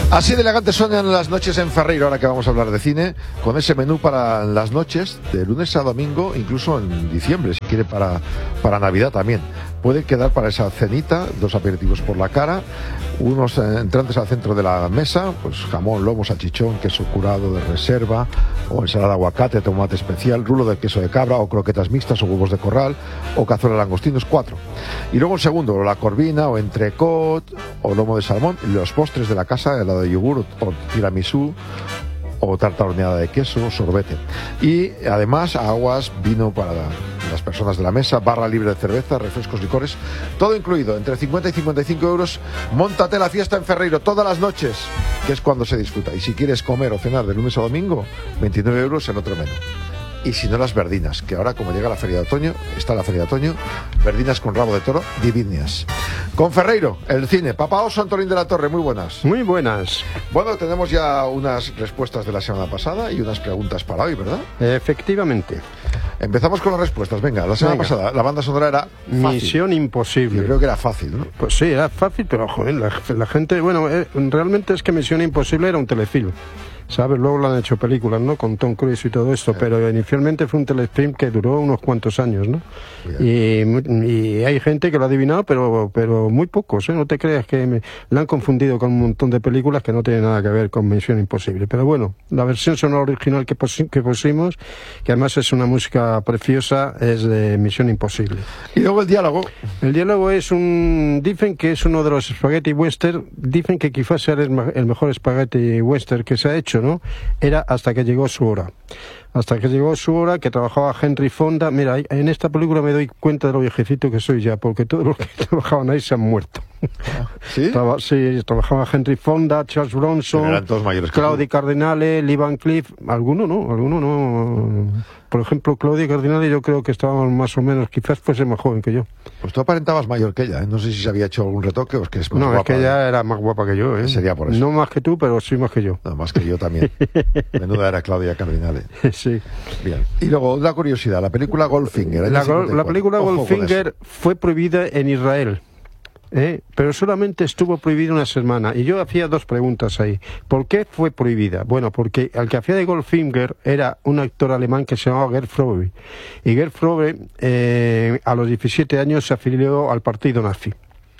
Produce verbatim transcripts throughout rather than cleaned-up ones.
Así de elegantes suenan las noches en Ferreiro, ahora que vamos a hablar de cine, con ese menú para las noches, de lunes a domingo, incluso en diciembre, si quiere para, para Navidad también. Puede quedar para esa cenita, dos aperitivos por la cara, unos entrantes al centro de la mesa, pues jamón, lomo, salchichón, queso curado de reserva, o ensalada de aguacate, tomate especial, rulo de queso de cabra, o croquetas mixtas, o huevos de corral, o cazuela de langostinos, cuatro. Y luego el segundo, la corvina, o entrecot, o lomo de salmón, y los postres de la casa, helado de yogur, o tiramisú, o tarta horneada de queso, sorbete. Y además aguas, vino para las personas de la mesa, barra libre de cerveza, refrescos, licores, todo incluido, entre cincuenta y cincuenta y cinco euros. Móntate la fiesta en Ferreiro todas las noches, que es cuando se disfruta. Y si quieres comer o cenar de lunes a domingo, veintinueve euros el otro menú. Y si no, las verdinas, que ahora, como llega la feria de otoño, está la feria de otoño, verdinas con rabo de toro, divinas. Con Ferreiro, el cine. Papá Oso, Antolín de la Torre, muy buenas. Muy buenas. Bueno, tenemos ya unas respuestas de la semana pasada y unas preguntas para hoy, ¿verdad? Efectivamente. Empezamos con las respuestas. Venga, la semana Venga. pasada la banda sonora era fácil. Misión Imposible. Yo creo que era fácil, ¿no? Pues sí, era fácil, pero joder, la, la gente... Bueno, eh, realmente es que Misión Imposible era un telefilm, ¿sabes? Luego lo han hecho películas, ¿no? Con Tom Cruise y todo esto, eh. pero inicialmente fue un telefilm que duró unos cuantos años, ¿no? Y, y hay gente que lo ha adivinado, pero pero muy pocos, ¿eh? No te creas que me, la han confundido con un montón de películas que no tienen nada que ver con Misión Imposible. Pero bueno, la versión sonora original que, pos, que pusimos, que además es una música preciosa, es de Misión Imposible. Y luego el diálogo. El diálogo es un... Dicen que es uno de los spaghetti western, dicen que quizás sea el, el mejor spaghetti western que se ha hecho, ¿no? Era Hasta que llegó su hora. Hasta que llegó su hora, que trabajaba Henry Fonda. Mira, en esta película me doy cuenta de lo viejecito que soy ya, porque todos los que trabajaban ahí se han muerto. ¿Sí? Traba, sí, trabajaba Henry Fonda, Charles Bronson, eran todos mayores que Claudia Cardinale, Lee Van Cleef. Alguno no, alguno no. Por ejemplo, Claudia Cardinale yo creo que estaba más o menos, quizás fuese más joven que yo. Pues tú aparentabas mayor que ella, ¿eh? No sé si se había hecho algún retoque o es que es más no, guapa. No, es que ella era más guapa que yo, ¿eh? Sería por eso. No más que tú, pero sí más que yo. No, más que yo también. Menuda era Claudia Cardinale. Sí. Bien. Y luego, una curiosidad, la película Goldfinger. La, la película Ojo Goldfinger fue prohibida en Israel. ¿Eh? Pero solamente estuvo prohibida una semana. Y yo hacía dos preguntas ahí. ¿Por qué fue prohibida? Bueno, porque el que hacía de Goldfinger era un actor alemán que se llamaba Gerd Fröbe. Y Gerd Fröbe eh, a los diecisiete años se afilió al partido nazi.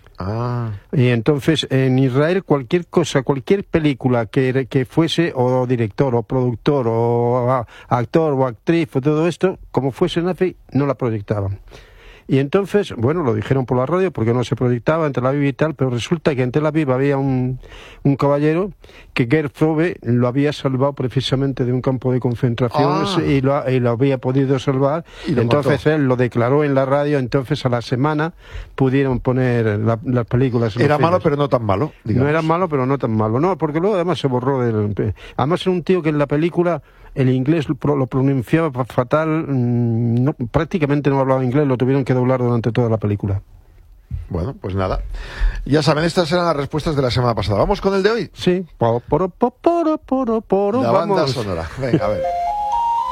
Ah. Y entonces en Israel cualquier cosa, cualquier película que, que fuese o director o productor o a, actor o actriz o todo esto, como fuese nazi, no la proyectaban. Y entonces, bueno, lo dijeron por la radio porque no se proyectaba en Tel Aviv y tal, pero resulta que en Tel Aviv había un, un caballero que Gerd Fröbe lo había salvado precisamente de un campo de concentración ah. y, lo, y lo había podido salvar. Y entonces mató. Él lo declaró en la radio, entonces a la semana pudieron poner la, las películas. Era malo, pero no tan malo, digamos. No era malo, pero no tan malo. No, porque luego además se borró del... Además era un tío que en la película... El inglés lo pronunciaba fatal, no, prácticamente no hablaba inglés, lo tuvieron que doblar durante toda la película. Bueno, pues nada. Ya saben, estas eran las respuestas de la semana pasada. ¿Vamos con el de hoy? Sí. Poro, poro, poro, poro, poro, la vamos. banda sonora. Venga, a ver.